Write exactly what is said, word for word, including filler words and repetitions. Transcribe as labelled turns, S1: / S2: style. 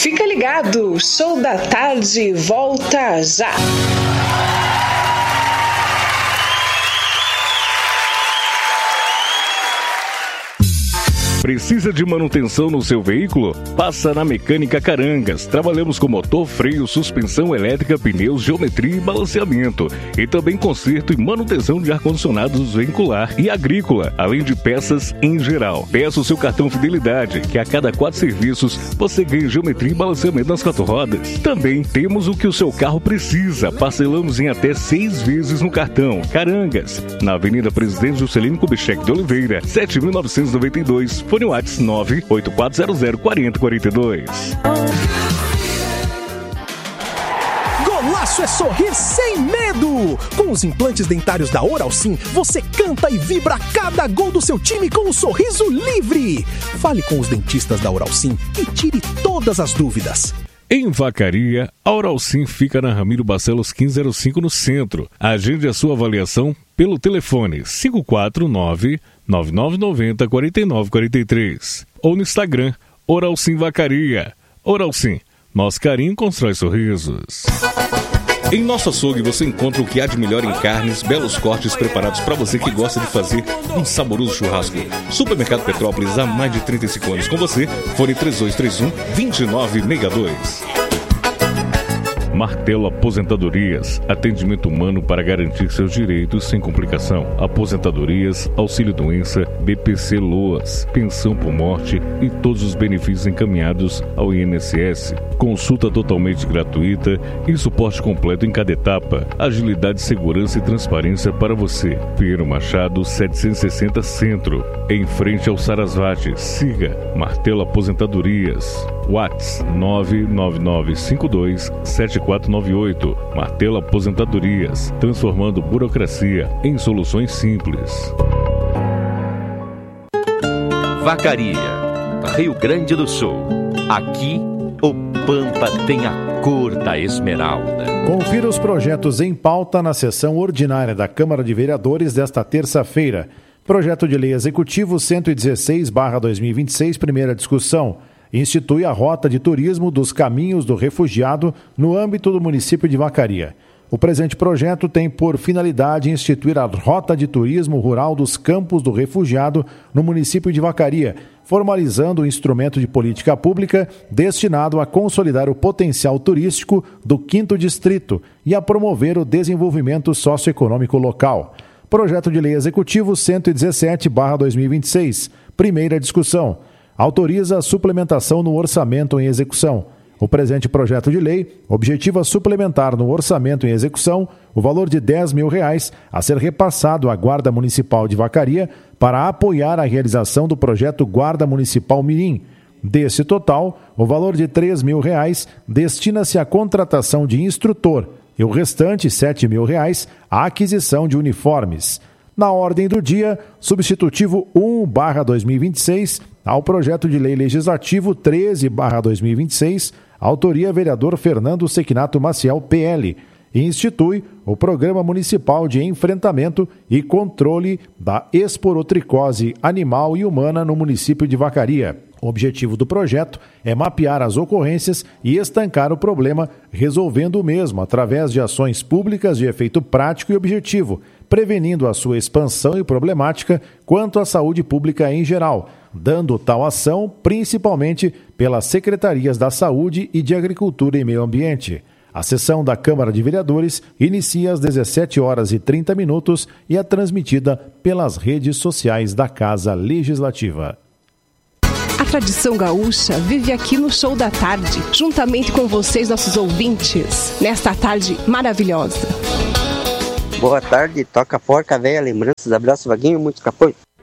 S1: Fica ligado, Show da Tarde volta já.
S2: Precisa de manutenção no seu veículo? Passa na Mecânica Carangas. Trabalhamos com motor, freio, suspensão elétrica, pneus, geometria e balanceamento. E também conserto e manutenção de ar-condicionados veicular e agrícola, além de peças em geral. Peça o seu cartão Fidelidade, que a cada quatro serviços você ganha geometria e balanceamento nas quatro rodas. Também temos o que o seu carro precisa. Parcelamos em até seis vezes no cartão. Carangas, na Avenida Presidente Juscelino Kubitschek de Oliveira, sete mil novecentos e noventa e dois. Fone WhatsApp nove oito quatro zero zero quatro zero quatro dois.
S3: Golaço é sorrir sem medo! Com os implantes dentários da Oral Sim, você canta e vibra cada gol do seu time com um sorriso livre! Fale com os dentistas da Oral Sim e tire todas as dúvidas.
S2: Em Vacaria, a Oral Sim fica na Ramiro Barcelos quinze zero cinco no centro. Agende a sua avaliação pelo telefone cinco quatro nove, nove nove nove zero, quatro nove quatro três ou no Instagram Oral Sim Vacaria. Oral Sim, nosso carinho constrói sorrisos. Em nosso açougue você encontra o que há de melhor em carnes, belos cortes preparados para você que gosta de fazer um saboroso churrasco. Supermercado Petrópolis há mais de trinta e cinco anos com você. Fone três dois três um, dois nove seis dois. Martelo Aposentadorias, atendimento humano para garantir seus direitos sem complicação. Aposentadorias, auxílio-doença, B P C Loas, pensão por morte e todos os benefícios encaminhados ao I N S S. Consulta totalmente gratuita e suporte completo em cada etapa. Agilidade, segurança e transparência para você. Pinheiro Machado, setecentos e sessenta Centro, em frente ao Sarasvati. Siga Martelo Aposentadorias. WhatsApp nove nove nove cinco dois sete quatro nove oito. Martelo Aposentadorias, transformando burocracia em soluções simples.
S4: Vacaria, Rio Grande do Sul. Aqui, o Pampa tem a cor da esmeralda.
S5: Confira os projetos em pauta na sessão ordinária da Câmara de Vereadores desta terça-feira. Projeto de Lei Executivo cento e dezesseis barra dois mil e vinte e seis, primeira discussão. Institui a Rota de Turismo dos Caminhos do Refugiado no âmbito do município de Vacaria. O presente projeto tem por finalidade instituir a Rota de Turismo Rural dos Campos do Refugiado no município de Vacaria, formalizando o instrumento de política pública destinado a consolidar o potencial turístico do quinto distrito e a promover o desenvolvimento socioeconômico local. Projeto de Lei Executivo cento e dezessete barra dois mil e vinte e seis, primeira discussão. Autoriza a suplementação no orçamento em execução. O presente projeto de lei objetiva suplementar no orçamento em execução o valor de dez mil reais a ser repassado à Guarda Municipal de Vacaria para apoiar a realização do projeto Guarda Municipal Mirim. Desse total, o valor de três mil reais destina-se à contratação de instrutor e o restante, sete mil reais, à aquisição de uniformes. Na ordem do dia, substitutivo um barra dois mil e vinte e seis ao projeto de lei legislativo treze barra dois mil e vinte e seis, autoria vereador Fernando Sequinato Maciel, P L, e institui o Programa Municipal de Enfrentamento e Controle da Esporotricose Animal e Humana no município de Vacaria. O objetivo do projeto é mapear as ocorrências e estancar o problema, resolvendo o mesmo através de ações públicas de efeito prático e objetivo, prevenindo a sua expansão e problemática quanto à saúde pública em geral, dando tal ação principalmente pelas Secretarias da Saúde e de Agricultura e Meio Ambiente. A sessão da Câmara de Vereadores inicia às dezessete horas e trinta minutos e é transmitida pelas redes sociais da Casa Legislativa.
S6: A tradição gaúcha vive aqui no Show da Tarde, juntamente com vocês, nossos ouvintes, nesta tarde maravilhosa.
S7: Boa tarde, toca porca velha, lembranças, abraço, Vaguinho, muito capô.